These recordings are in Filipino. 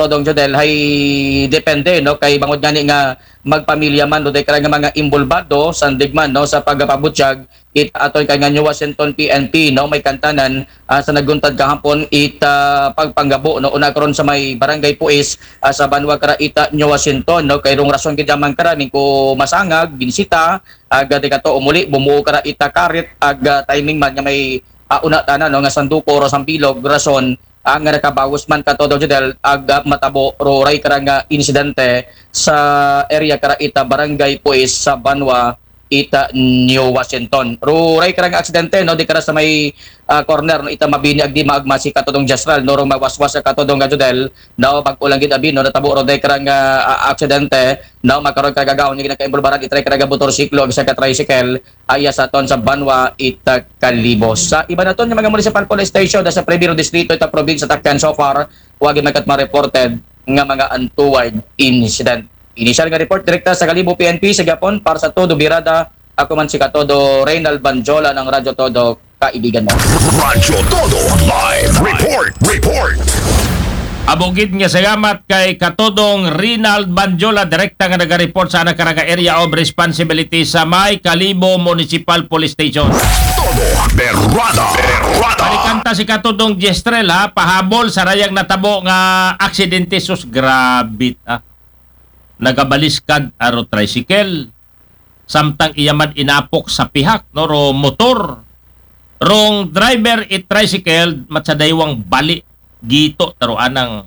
katodong Jodel hay depende no kay bangod gani nga magpamilya man no day kara nga mga imbolbado sandigman no sa pagpabutyag it aton kay nga New Washington PNP no may kantanan sa naguntad kahapon it pagpanggabo no una karon sa may barangay Puis sa Banwa Karaita New Washington no kay rong rason gid man kara ko masangag ginisita aga di kato umuli bumuo Karaita karit aga timing man nga may una tanan no nga sanduko ro sambilog rason ang nakabawas man katodo Jodel aga matabo roray karanga insidente sa area Karaita barangay Puis sa Banwa ita New Washington. Roray karang aksidente no di kara sa may corner no ita mabini agdi maagmasi katodong Jasral no rong mawaswas sa katodong Jodel no pag-ulang gid abi no natabo ro day karang aksidente no makaron kagagaon ni nakaimbolbaran itray karang motorsiklo sa ka tricycle aya sa ton sa Banwa ita Kalibos. Sa iba na ton nga mga municipal police station sa Pribiro distrito ita probinsya Tacloban so far wagi man kat ma-reported nga mga untoward incident. Initial nga report direkta sa Kalibo PNP sa Gapon para sa Todo Birada. Ako man si Katodo Reynald Banjola ng Radyo Todo, kaibigan mo. Radyo Todo Live Report. Abugid nga salamat kay Katodong Reynald Banjola direkta nga naga-report sa Nakaranga Area of Responsibility sa May Kalibo Municipal Police Station. Todo Berrada. Palikanta si Katodong Jestrel pahabol sa rayang natabo nga aksidente sus grabit nagabaliskad aro tricycle samtang iyaman inapok sa pihak no ro motor rong driver it tricycle matsadaywang bali gito taro anang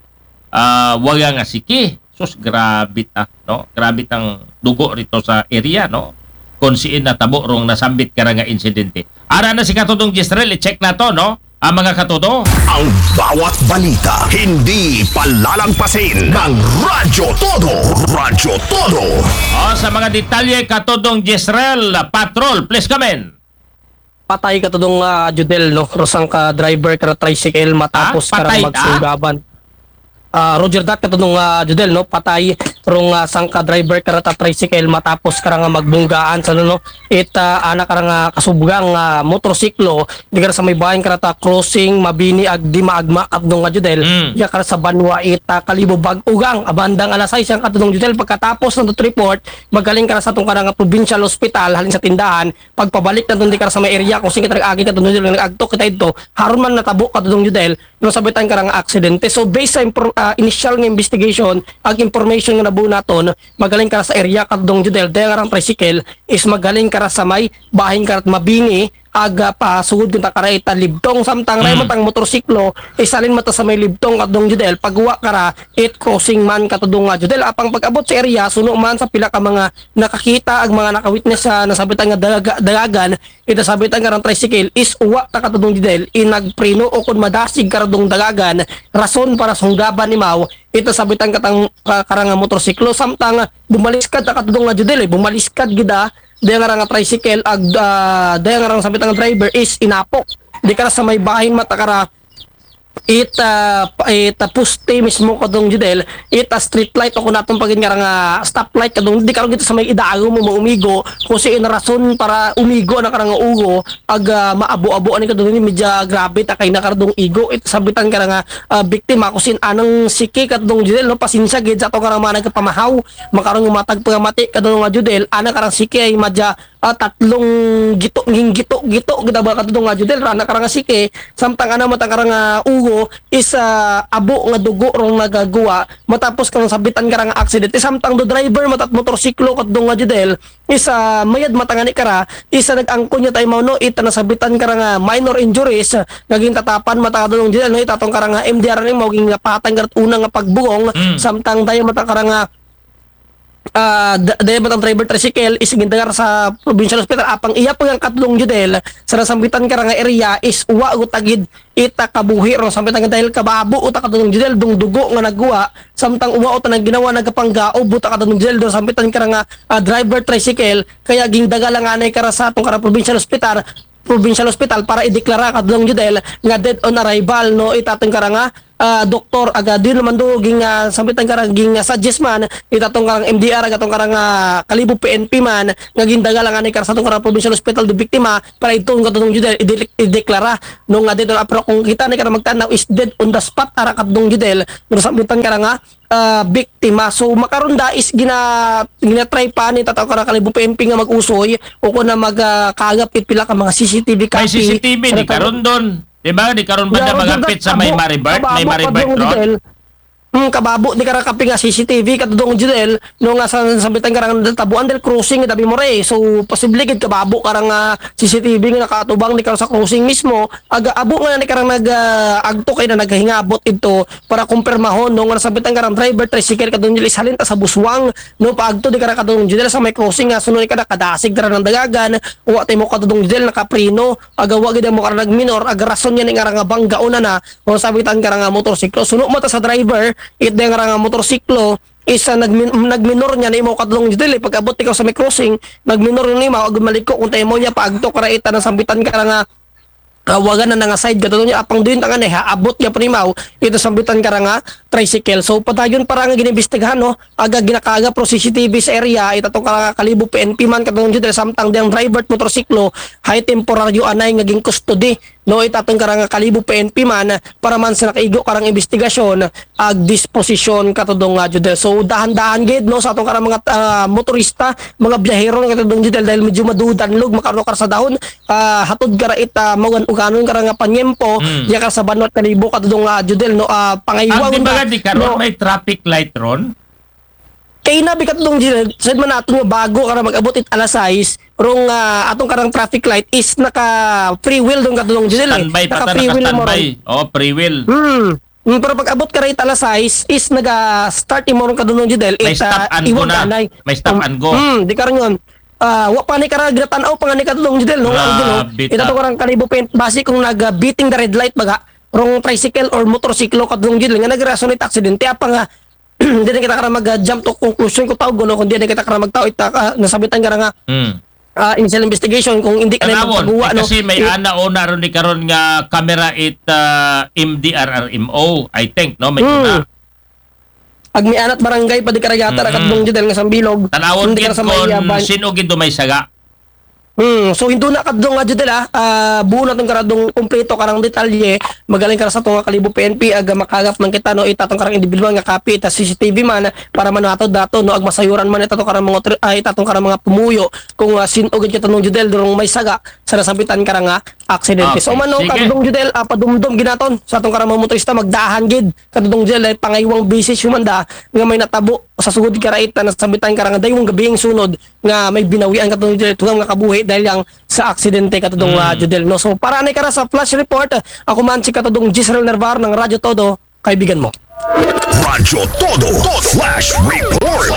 waga nga siki sus grabit no grabit ang dugo rito sa area no kung siin natabo rong nasambit kara nga insidente ara na si Katodong Jestrel i-check na to no ang mga katodo. Ang bawat balita hindi palalampasin ng Radyo Todo. Radyo Todo. Sa mga detalye Katodong Jezreel Patrol, please come in. Patay katodong Jodel no rosang ka driver ka tricycle matapos karang magsunggaban. Roger that katodong Jodel no patay rong sangka driver karata tricycle matapos karang magbunggaan sa no anak karang kasubgang motorsiklo di kara sa may bayan karata crossing mabini agdi maagma adtong Jodel ya kara sa Banwa ita Kalibo bag-ugang abandang alas 6 ang katodong Jodel pagkatapos ng report magaling kara sa tong karang provincial hospital halin sa tindahan pagpabalik na di kara sa may area kung sige agi katodong Jodel nagagtok kita ito haron man natabo katodong Jodel no sabitan karang aksidente so based sa initial nga investigation ag information nga nabuo naton magaling kara sa area kadtong Jodel dahil karang tricycle is magaling kara sa may bahin karat mabini aga pa sugod kunta kara ita libtong samtang ray matang motorsiklo isalin mata sa may libtong kadtong Jodel pagwa kara it crossing man katudong Jodel apang pag-abot sa area suno man sa pila ka mga nakakita ag mga nakawitness sa nasabitan nga dalagan ita sabitan karang tricycle is uwa ta katudong Jodel inagpreno o kun madasig karadong dalagan rason para sunggaban ni Mao ito sabitan katang karang motorsiklo samtang bumaliskad ta katudong Jodel bumaliskad gida dahil nga tricycle ag dahil nga sabitan nga driver is inapok di kara sa may bahin mata kara ita puste mismo kadong Jodel ita street light o kung natong pagin nga stop light kadong di karon gito sa may idago mo maumigo kung si rason para umigo na karang ugo ag maabo-abo ani kadong ni medya grabe ta kay nakaradong igo ita sabitan karang biktima kusin anang siki kadong Jodel no pasinsya gid sa to karang mga nagpamahaw makaron matag pagamati kadong Jodel ana karang siki ay madya tatlong gito kita ba katudong Jodel rana karang sike samtang ana matang karang ugo is abo nga dugo rong nagagawa matapos kang sabitan karang aksidente samtang do driver matat motorsiklo katudong Jodel is mayad matangani kara isa nag-angko nya tay mao no ita nasabitan karang minor injuries naging tatapan mata kadulong Jodel no itatong karang MDR ni mao ging patang karat una nga pagbugong samtang dayo mata karang dahil matang driver tricycle is gindagar sa provincial hospital apang iya pang katulong Jodel sa nasambitan karang area is uwa utagid ita kabuhi ro sambitan dahil kababo uta katulong Jodel dung dugo nga nagwa samtang uwa uta nang ginawa nagapanggaob uta katulong Jodel do sambitan karang driver tricycle kaya gindaga lang anay kara sa tong karang provincial hospital para ideklara kadtong Jodel nga dead on arrival no itatong karanga doktor aga di naman do ging sambitan karang ging suggest man itatong karang MDR aga tong karang kalibo PNP man nga gindagalang ani kar sa tong karang provincial hospital di biktima para itong katong judel ideklara no nga dito pero kung kita ni karang magtanaw is dead on the spot ara kadtong judel no sambitan karang biktima. So makaron da is gina-try pa ni tataw karang kalibo PNP nga mag-usoy o kun na magkagap pila ka mga CCTV May copy. CCTV, di karon doon. Diba? Di karon ba na magapit sa may Maribert? May Maribert Road? Kababo di karang kapi nga CCTV katudong judel no nga sa sambitan karang tabuan del crossing tabi mo re. So posible gid kababo karang CCTV nga nakatubang ni karang sa crossing mismo aga abo nga ni karang agto kay na naghingabot ito para kumpirmahon no nga sambitan karang driver tricycle kadung judel isalin ta sa buswang no paagto di karang katudong judel sa may crossing nga sunod kada kadasig dara ng dagagan wa tay mo katudong judel nakaprino aga wa gid mo karang nagminor aga rason yan nga nga banggaon na o sambitan karang motorsiklo suno mo ta sa driver it nga nga motorsiklo is nagminor niya ni mo katulong dili pag-abot ikaw sa may crossing nagminor ni mo ag maliko kung tayo mo niya paagto kara ita na sambitan ka nga wagan na nga side katulong niya apang din tangan abot niya primaw ito sambitan ka nga tricycle so padayon para nga ginibistigahan no aga ginakaga pro CCTV sa area ita tong kalibo PNP man katulong dito samtang diyang driver motorsiklo high temporaryo anay ngaging custody no itatong karang kalibo PNP man para man sa nakaigo karang investigasyon ag disposisyon katudong judel so dahan-dahan gid no sa atong karang mga motorista mga biyahero nga katudong judel dahil medyo madudanlog makarno kar sa dahon hatod kara ita mawan uganon karang panyempo ya ka sa banot kalibo katudong judel no pangaywang Ang diba di karon may traffic light ron? kay nabi katong said man nato nga bago para mag-abot it alas 6 rong atong karang traffic light is naka free wheel dong katong judel Standby pa ta naka-standby. Oh, free will. Pero pag abot ka rin alas 6 is naga-start mo ron kadulong judel May stop and go na. May stop and go. Di karon yon. Wa pa ni karang ginatanaw pa nga ni kadulong judel no. bita. Ito to karang kalibo pen base kung nag-beating the red light baga rong tricycle or motorsiklo kadulong judel nga nagrason it aksidente apa nga hindi na kita karang mag-jump to conclusion ko tawag no kung di na kita karang magtao ita nasabitan ka nga initial investigation kung hindi ka na Tanawon, magpagawa no. kasi may ana una ron ni karon nga camera it MDRRMO, I think, no? May una. Ag mi anat barangay pa di karagata ra kadlong judel nga sambilog. Tanawon Hindi gid ka sa may, kon sino gid do may saga. So hindu na kadlong judel buo na tong karadong kompleto karang detalye magaling kara sa tong kalibo PNP aga makagap man kita no itatong karang individual nga copy ta CCTV man para manatod dato no ag masayuran man itatong karang mga itatong karang mga pumuyo kung sino gid kita nung judel durong may saga sa nasabitan karang aksidente. Okay, So man no sige. kadlong judel padumdum ginaton sa atong karang mga motorista magdahan gid kadlong judel pangaywang basis humanda nga may natabo sa sugod karaita na sabitan karang dayong gabing sunod nga may binawian kadlong judel tugang nga kabuhi dahil yang sa aksidente katudong judel no. So para ni kara sa flash report ako man si katudong Gisrel Nervar ng Radyo Todo kaibigan mo. Radyo Todo Flash Report.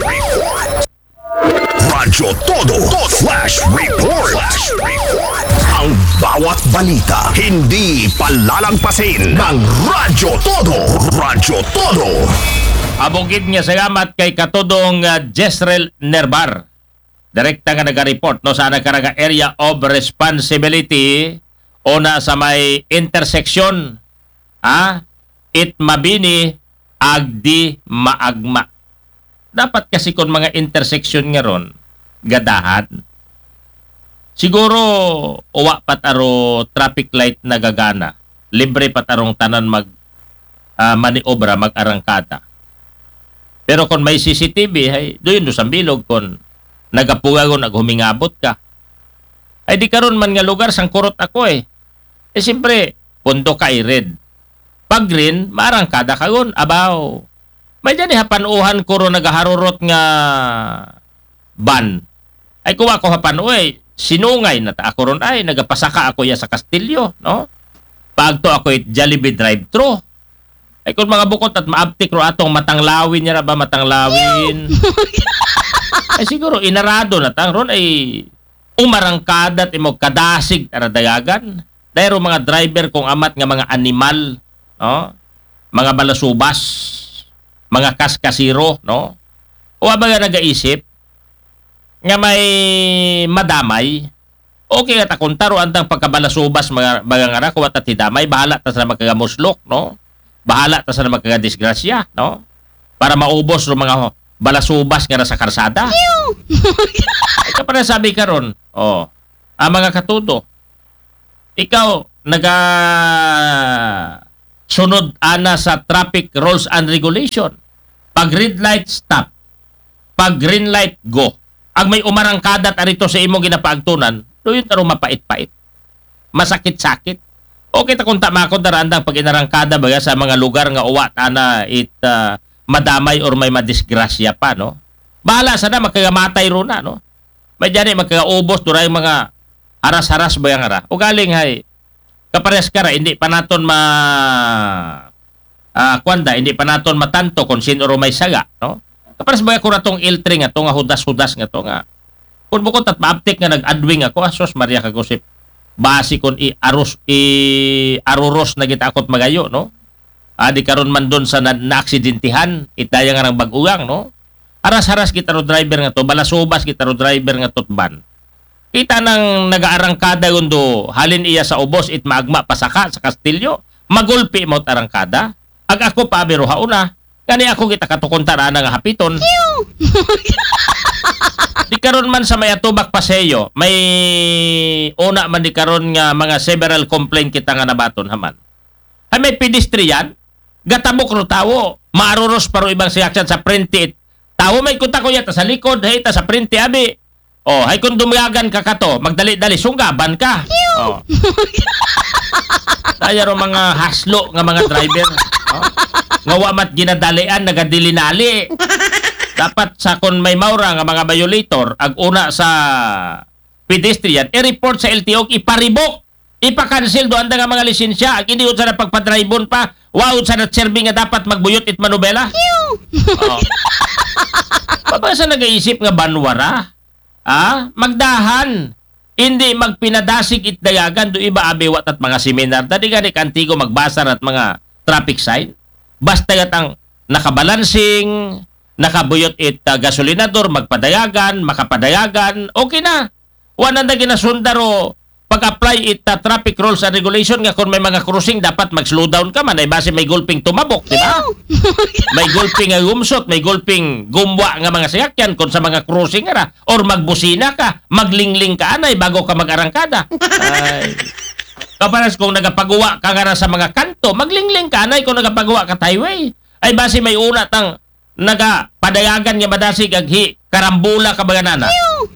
Radyo Todo Flash Report. Ang bawat balita hindi palalampasin ng Radyo Todo. Radyo Todo. Abogid nga salamat kay katudong Jesrel Nervar. Direkta nga naga-report no sa nagkaraga area of responsibility o na sa may intersection it mabini agdi maagma. Dapat kasi kung mga intersection nga ron gadahan siguro uwa pataro traffic light nagagana libre patarong tanan mag maniobra mag-arangkada. Pero kung may CCTV ay doon sa bilog kon nagapugagon naghumingabot ka. Ay di karon man nga lugar sang kurot ako eh. Eh siyempre, pundo ka red. Pag green, maarangkada kagon. Abaw. May dyan hapanuhan ko ro nagaharurot nga ban. Ay kuha ko hapanuhay. Sinungay na ta ako ron ay nagapasaka ako ya sa Kastilyo. No? Pag to ako Jollibee drive-thru. Ay kung mga bukot at maabtik ro atong matanglawin niya ba matanglawin. Ay siguro inarado na tang ron ay umarangkada at imog kadasig aradayagan. Dahil mga driver kung amat nga mga animal, no? Mga balasubas, mga kaskasiro, no? O ba nga nagaisip nga may madamay, okay nga takuntaro andang pagkabalasubas mga ngara kuwat at hidamay, bahala ta sa magkagamuslok, no? bahala ta sa magkagadisgrasya, no? Para maubos ng mga balasubas nga sa karsada. Ay ka pa sabi karon, ang mga katudo, ikaw sunod ana sa traffic rules and regulation. Pag red light, stop. Pag green light, go. Ang may umarangkadat arito sa imong ginapaagtunan, doon taro mapait-pait. Masakit-sakit. Okay ta kung tama ko darandang pag inarangkada baga sa mga lugar nga uwa ana madamay or may madisgrasya pa, no? Bahala sana magkagamatay ro na, no? May dyan magkagaubos duray mga haras-haras ba yang ara. O galing hay, kapares ka ra, hindi pa naton hindi pa naton matanto kung sino ro may saga, no? Kapares ba ko na tong iltri nga, to nga hudas-hudas nga to nga. Kung bukod at ma-uptake nga nag-adwing ako, asos Maria Kagusip. Basi kon aruros na kita akot magayo, no? Di karon man doon sa na-aksidentihan, itaya nga ng bag-ugang, no? Aras-haras kita ro driver nga to, balasubas kita ro driver nga tutban. Kita nang nag-aarangkada undo, halin iya sa ubos, it maagma pasaka sa kastilyo, magulpi mo arangkada. Ag ako pa biro hauna, kani ako kita katukontar nga hapiton. Di karon man sa may atubak paseyo, may una man di karon nga mga several complaint kita nga nabaton haman. Ay may pedestrian, gatabok ro tawo, maaruros paro ibang siyaksan sa printit. Tawo may kunta ko yata sa likod, hey ta sa printi abi. Hay kung dumiyagan ka kato, magdali-dali sunggaban ka. Tayo ro mga haslo nga mga driver. Nga wamat ginadalian nagadilinali. Dapat sa kung may maura nga mga violator, ag una sa pedestrian, i-report sa LTO, iparibok, ipa-cancel doon nga mga lisensya, ag hindi sa na pagpadribon pa, wow sa na-serving nga dapat magbuyot it manubela. Papa sa nag-iisip nga banwara, magdahan, hindi magpinadasig itdayagan, do iba abiwat at mga seminar, tadi gani kantigo magbasar at mga traffic sign, basta gat ang nakabalansing, nakabuyot it gasolinador, magpadayagan, makapadayagan, okay na. Wala na ginasundaro pag-apply it traffic rules and regulation nga kung may mga crossing dapat mag-slow down ka man ay base may gulping tumabok, di ba? May gulping nga gumsot, may gulping gumwa nga mga sasakyan kung sa mga crossing nga or magbusina ka, maglingling ka anay bago ka mag-arangkada. Ay. Kaparas kung nagapagawa ka nga sa mga kanto, maglingling ka anay kung nagapagawa ka highway. Ay base may una tang nagapadayagan nga madasig aghi karambula ka baganana.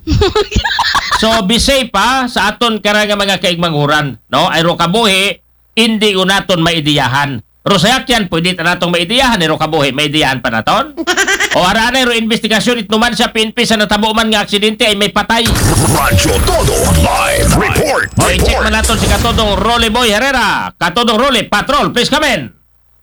So be safe sa aton karanga mga kaigmanguran, no? Ay ro kabuhi hindi unaton maidiyahan. Ro sayakyan pwede ta natong maidiyahan ro kabuhi maidiyahan pa naton. O aranay ro investigasyon itnuman sa PNP sa natabo man nga aksidente ay may patay. Radyo Todo Live Report. O i-check man naton si Katodong Rolly Boy Herrera. Katodong Rolly, Patrol, please come in.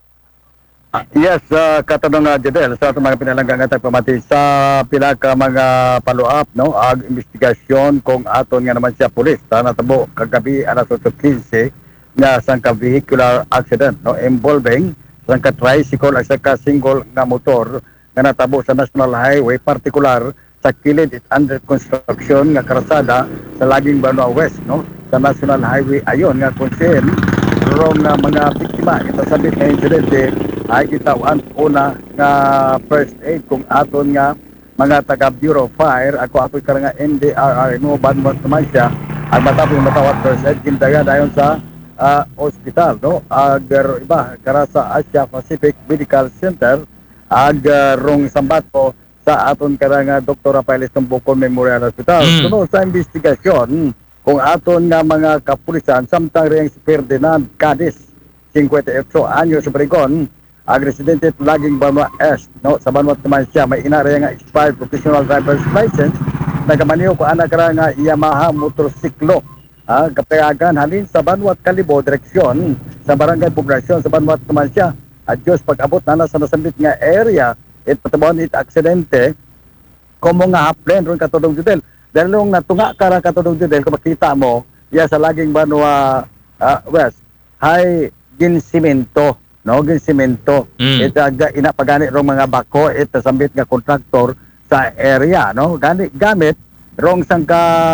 Yes, katanong Jedel sa mga pinalanggang atay pamati sa pinaka mga follow-up, no? Ag investigasyon kung aton nga naman siya pulis. Natabo kagabi alas 8:15 nga sangka vehicular accident, no? Involving sangka tricycle at sangka single nga motor nga natabo sa National Highway, particular sa kilid it under construction nga karsada sa Laging Banwa West, no? Sa National Highway ayon nga concern rong nga mga biktima ito sabit na insidente ay kitawan una nga first aid kung aton nga mga taga Bureau of Fire ako ako'y karanga NDRR no banmot naman siya ang matapos matawat first aid kindaga dayon sa hospital, no? Ag iba kara sa Asia Pacific Medical Center ag rong sambato sa aton karanga Dr. Rafael Bukol Memorial Hospital. Sunod sa investigasyon kung aton nga mga kapulisan samtang riyang si Ferdinand Cadiz 58 anyos Obregon ang residente Laging Banwa Est, no? Sa Banwa naman siya may inaraya nga expired professional driver's license nagamaniho ko anak nga Yamaha motorsiklo kapayagan halin sa Banwa Kalibo direksyon sa barangay Poblasyon sa Banwa naman siya at Diyos pag-abot na sa nasambit nga area it patabon it aksidente kumo nga haplen ron katulong Judel dahil nung natunga ka ra katulong Judel kung makita mo iya sa Laging Banwa West hay ginsimento, no? Ginsimento ita inapagani rong mga bako ita sambit nga kontraktor sa area, no? Gamit rong sangka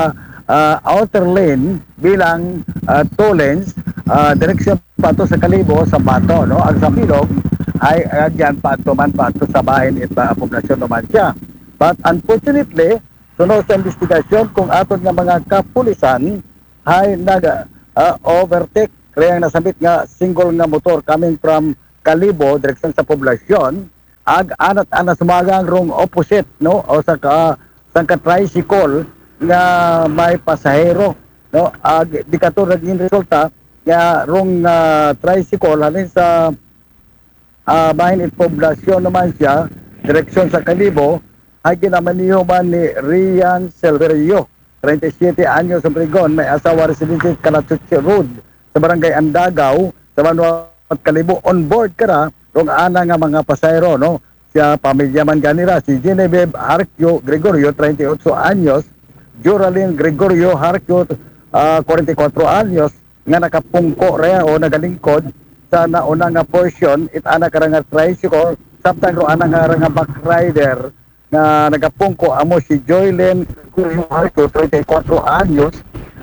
outer lane bilang two lanes, direksyon pato sa Kalibo sa Bato, no? Ang sa Bilog ay agyan pato sa bahin at poblasyon naman siya. But unfortunately, sunod sa investigasyon kung aton nga mga kapulisan ay nag-overtake kaya nasabit nga single nga motor coming from Kalibo direksyon sa poblasyon anat sumagang rong opposite, no, o sa tricycle nga may pasahero, no, di kato naging resulta nga rong tricycle halin sa bahin at poblasyon naman siya direksyon sa Kalibo ay ginamaniho man ni Rian Silverio, 37 anyos sa Obregon, may asawa residente Calatuche Road sa barangay Andagaw sa Vanuatu Kalibo. On board kara rong ana nga mga pasahero, no, siya pamilya man ganira si Genevieve Harkyo Gregorio, 38 anyos, Juralyn Gregorio Harkyo, 44 anyos, nga nakapungko rea o nagalingkod sa nauna nga portion it ana kara nga tricycle samtang ro ana nga back rider nga nagapungko amo si Joylyn Harkyo, 34 anyos,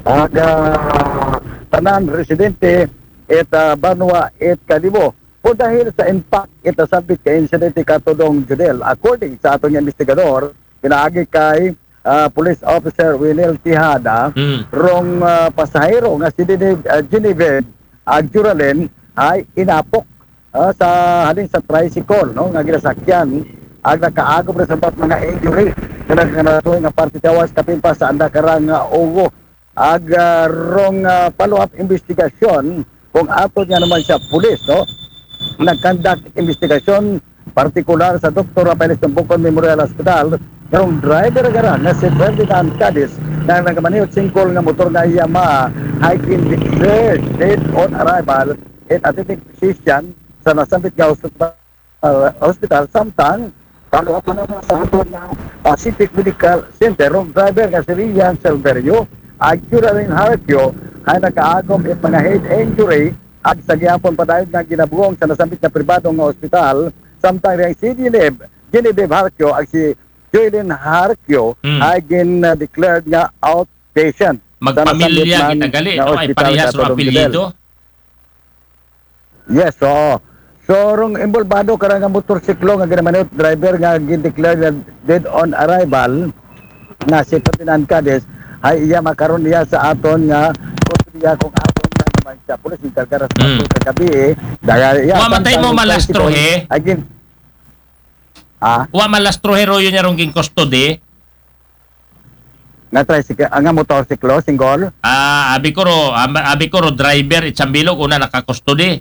tanan residente et Banwa et Kalibo. O dahil sa impact ito sabit ka insidente katodong Judel, according sa atong investigador, pinaagi kay police officer Winel Tihada, rong pasahero nga si Genevieve Juralyn ay inapok sa halin sa tricycle, no, nga ginasakyan ag nakaagom na sa mga injury nga nga parte tawas kapin pa sa anda karang ugo ag rong follow-up investigasyon kung ato niya naman siya pulis, no, nag-conduct investigasyon partikular sa Dr. Rafael Bukon Memorial Hospital karong driver gara nga si Ferdinand Cadiz na nagmanihot singkol nga motor nga Yamaha ay declared dead on arrival at attending physician sa nasambit nga hospital samtang follow up na sa aton na Pacific Medical Center rong driver nga si Rian Silverio ag Juralyn Harkyo ay nakaagom at mga head injury at sa gihapon pa dahil nga ginabuong sa nasambit na pribadong ospital samtang rin si Genevieve Harkyo at si Joylyn Harkyo ay declared nga outpatient. Magpamilya gitagali, no? Ay parehas ng apelyido. Yes, so rong involvado karang nga motorsiklo nga ginamanot driver nga gin-declare na dead on arrival na si Ferdinand Cadiz ay iya makaroon niya sa aton nga kustodiya kung aton nga naman siya pulis intergaras sa gabi dahil wa matay mo malastrohe again wa malastrohe ro yun yarong ging custody na tricycle nga motorsiklo single abi ko ro driver itsambilog una nakakustody.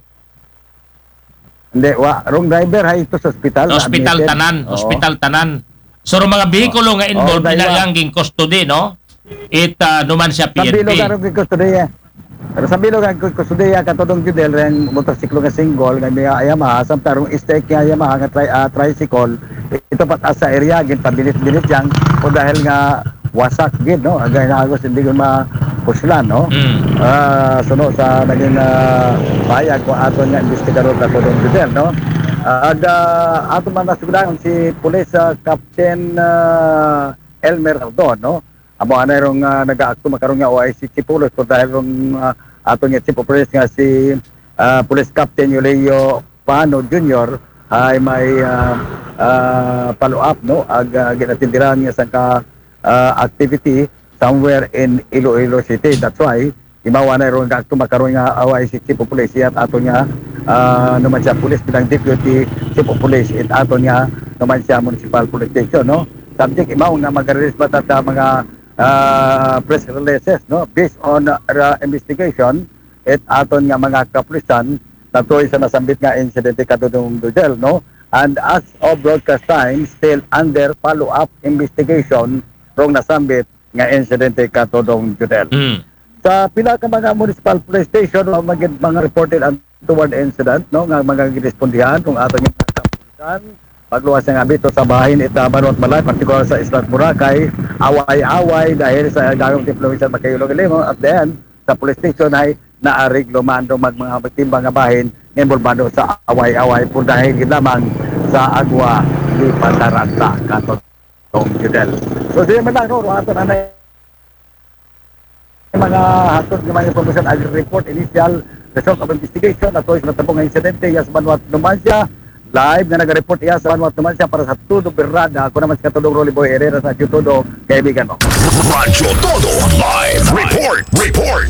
Hindi, rong driver hay ito sa hospital. Hospital tanan. So mga behikulo nga involved nilang ging custody, no? Numan siya PNP. Sa bilog ang custody. Pero sa bilog ang custody katodong Judel ang motorsiklo nga single nga may Yamaha samtang stake nga Yamaha nga tricycle ito pat asa area gin pabilit-bilit yang o dahil nga wasak gid, no, agay na agos hindi ko mapuslan, no. Suno sa naging bayag ko aton nga investigador katodong Judel, no. Ato man nasiguran si Police Captain Elmer Ardon, no. Amo anay rong nag-aakto makaron nga OIC Chief Police ko dahil rong aton nga Chief of Police nga si Police Captain Yulio Pano Jr. ay may follow-up, no, ag ginatindiran nga sa activity somewhere in Iloilo City. That's why imawa na ron gagto makaroon nga OIC Chief of Police at ato nga naman siya police bilang Deputy Chief of Police at ato nga naman siya Municipal Police Station, no. Subject imaw nga mag-release ba ta mga press releases, no, based on investigation at aton nga mga kapulisan tatoy sa nasambit nga insidente katodong Judel, no. And as of broadcast time, still under follow-up investigation rong nasambit nga insidente katodong Judel. Sa pila ka mga municipal police station mga reported untoward incident, no, nga mga girespondihan kung ato nga kapulisan pagluwas nga bito sa bahin Itaban at Balay, partikular sa Islas Boracay, away-away dahil sa gagawang influencer magkayulog-ilimo at then sa police station ay naariglo man do mga timbang nga bahin involvado sa away-away po dahil lamang sa agwa di Pataranta katong Judel. So di man lang no ato na Mga hatod ng mga information report initial result of investigation at sa natabong nga insidente yes Banwat Numancia live nga nag-report iya sa Banwat Numancia para sa Todo Berrada ako naman si Katulong Rolly Boy Herrera sa Radyo Todo kaibigan mo. Radyo Todo live report.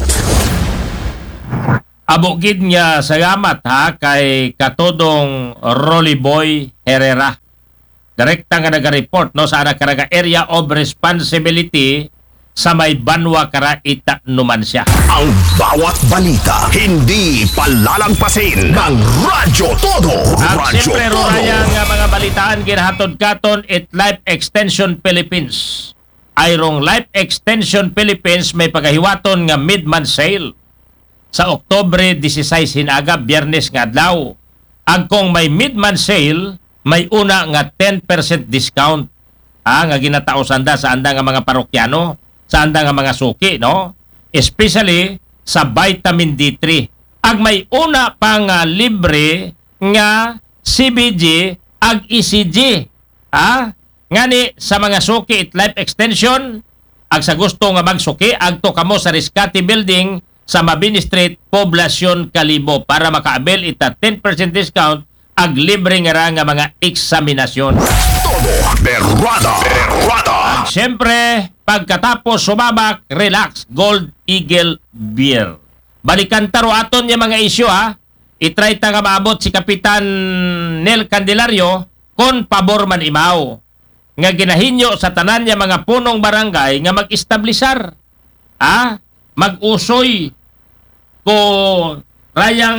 Abogid niya salamat ha kay Katodong Rolly Boy Herrera. Direkta nga nag-report no sa karaga area of responsibility sa may Banwa Karaita Numancia. Ang bawat balita hindi palalampasin ng Radyo Todo. At Radyo siyempre Todo. rurayang mga balitaan ginahatod katon it Life Extension Philippines. Ayrong Life Extension Philippines may pagahiwaton nga mid-month sale. Sa Oktobre 16 hinaga Biyernes nga adlaw. Agkong may mid-month sale, may una nga 10% discount. Nga ginataosanda sa anda nga mga parokyano, sa anda nga mga suki, no? Especially sa vitamin D3. Ag may una pang libre nga CBG ag ECG. Ngani sa mga suki it Life Extension, ag sa gusto nga magsuki, ag to kamo sa Riscati Building sa Mabini Street, Poblacion, Calibo para makaabel ita 10% discount ag libre nga mga eksaminasyon. Todo Berrada. At syempre, pagkatapos sumabak, relax, Gold Eagle Beer. Balikan taro aton yung mga isyu ha. I-try ta nga maabot si Kapitan Nel Candelario kon pabor man imaw. Nga ginahinyo sa tanan niya mga punong barangay nga mag-establisar. Mag-usoy ko rayang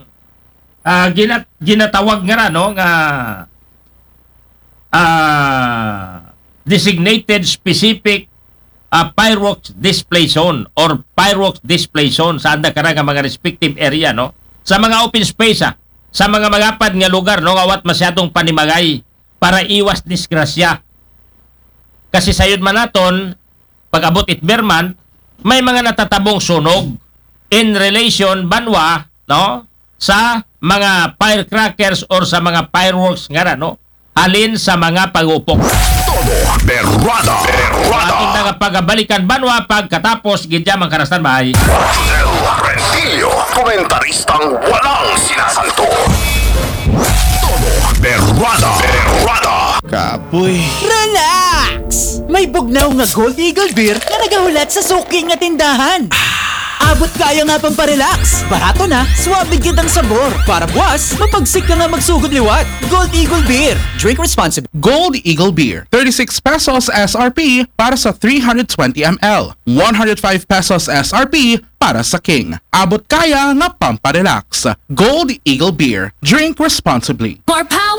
ginatawag nga ra no nga designated specific fireworks display zone or fireworks display zone sa anda karang mga respective area no sa mga open space sa mga magapad nga lugar no awat masyadong panimagay para iwas disgrasya kasi sayod man naton pag abot it Berman may mga natatabong sunog in relation Banwa no sa mga firecrackers or sa mga fireworks nga no halin sa mga pag-upok. Todo Berrada. Ating nga pagabalikan Banwa pagkatapos gidya ang karastan bahay. Del Rentillo, komentaristang walang sinasanto. Todo Berrada. Kapoy. Relax! May bugnaw nga Gold Eagle Beer na nagahulat sa suki nga tindahan. Abot kaya nga pang parelax. Barato na, suwabig kitang sabor. Para buwas, mapagsik ka nga magsugod liwat. Gold Eagle Beer. Drink responsibly. Gold Eagle Beer. 36 pesos SRP para sa 320 ml. 105 pesos SRP para sa King. Abot kaya nga pamparelax. Gold Eagle Beer. Drink responsibly. More power!